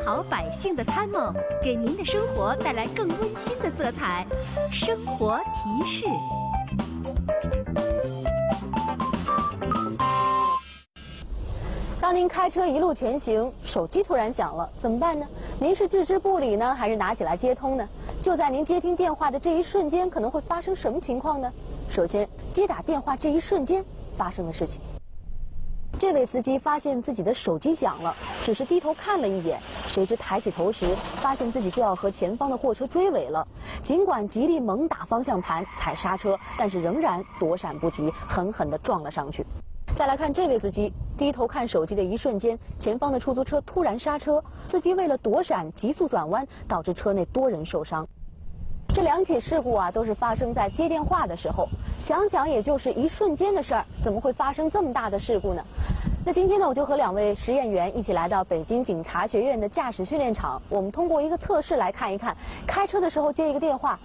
好百姓的参谋，给您的生活带来更温馨的色彩。生活提示。 当您开车一路前行，手机突然响了，怎么办呢？您是置之不理呢，还是拿起来接通呢？就在您接听电话的这一瞬间，可能会发生什么情况呢？首先，接打电话这一瞬间发生的事情。这位司机发现自己的手机响了，只是低头看了一眼，谁知抬起头时，发现自己就要和前方的货车追尾了。尽管极力猛打方向盘、踩刹车，但是仍然躲闪不及，狠狠地撞了上去。再来看这位司机，低头看手机的一瞬间，前方的出租车突然刹车，司机为了躲闪急速转弯，导致车内多人受伤。这两起事故啊，都是发生在接电话的时候。想想也就是一瞬间的事儿，怎么会发生这么大的事故呢？那今天呢，我就和2位实验员一起来到北京警察学院的驾驶训练场，我们通过一个测试来看一看，开车的时候接一个电话